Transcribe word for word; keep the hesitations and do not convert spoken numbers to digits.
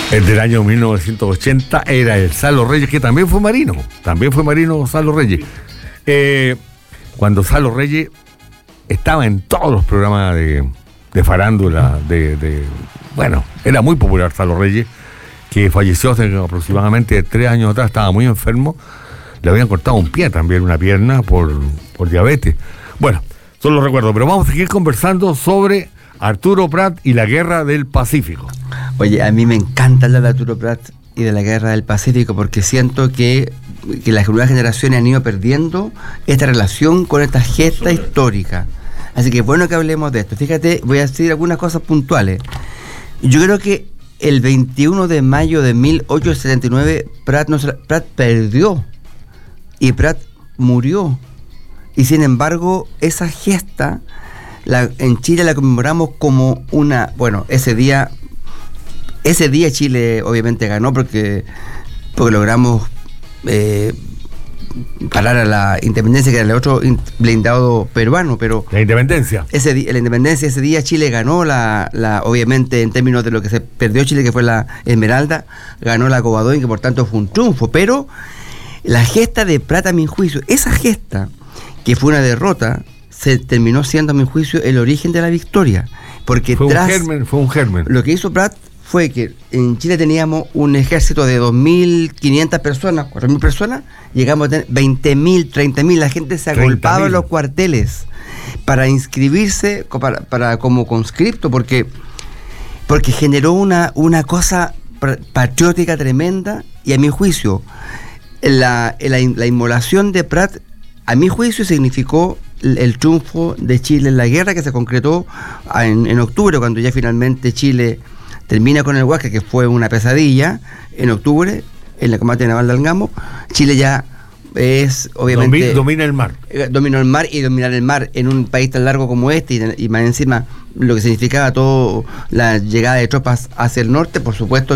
El del año mil novecientos ochenta era el Salo Reyes, que también fue marino, también fue marino Salo Reyes. Eh, cuando Salo Reyes estaba en todos los programas de, de farándula, de, de, bueno, era muy popular Salo Reyes, que falleció hace aproximadamente tres años atrás, estaba muy enfermo, le habían cortado un pie también, una pierna, por, por diabetes. Bueno, son los recuerdos, pero vamos a seguir conversando sobre Arturo Prat y la Guerra del Pacífico. Oye, a mí me encanta hablar de Arturo Prat y de la Guerra del Pacífico porque siento que, que las nuevas generaciones han ido perdiendo esta relación con esta gesta histórica. Así que es bueno que hablemos de esto. Fíjate, voy a decir algunas cosas puntuales. Yo creo que el veintiuno de mayo de mil ochocientos setenta y nueve Prat, no, Prat perdió y Prat murió. Y sin embargo, esa gesta la, en Chile la conmemoramos como una... Bueno, ese día... Ese día Chile obviamente ganó porque, porque logramos eh, parar a la independencia, que era el otro blindado peruano, pero... La independencia. Ese día, la independencia, ese día Chile ganó, la, la obviamente en términos de lo que se perdió Chile, que fue la Esmeralda, ganó la Covadonga, que por tanto fue un triunfo, pero la gesta de Prat, a mi juicio, esa gesta, que fue una derrota, se terminó siendo, a mi juicio, el origen de la victoria. Porque fue tras... un germen, fue un germen. Lo que hizo Prat fue que en Chile teníamos un ejército de dos mil quinientas personas, cuatro mil personas, llegamos a tener veinte mil, treinta mil, la gente se agolpaba en los cuarteles para inscribirse para, para como conscripto, porque, porque generó una, una cosa patriótica tremenda, y a mi juicio, la, la, la inmolación de Prat, a mi juicio, significó el, el triunfo de Chile en la guerra, que se concretó en, en octubre, cuando ya finalmente Chile termina con el Huasca, que fue una pesadilla, en octubre, en la combate naval de Algamo. Chile ya es, obviamente... Domina, domina el mar. Eh, dominó el mar, y dominar el mar en un país tan largo como este, y, y más encima lo que significaba toda la llegada de tropas hacia el norte, por supuesto